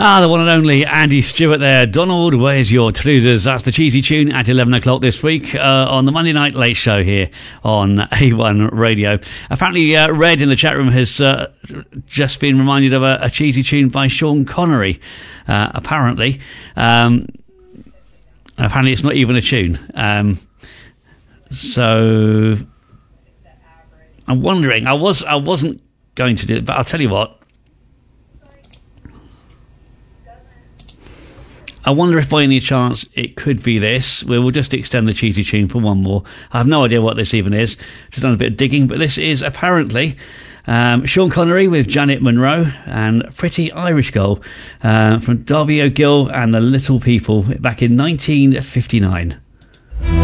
The one and only Andy Stewart there. Donald, where's your trousers? That's the cheesy tune at 11 o'clock this week on the Monday Night Late Show here on A1 Radio. Apparently, Red in the chat room has just been reminded of a cheesy tune by Sean Connery. Apparently it's not even a tune. So I'm wondering. I wasn't going to do it, but I'll tell you what. I wonder if by any chance it could be this. We will just extend the cheesy tune for one more. I have no idea what this even is. Just done a bit of digging, but this is apparently Sean Connery with Janet Monroe and Pretty Irish Girl from Darby O'Gill and the Little People back in 1959.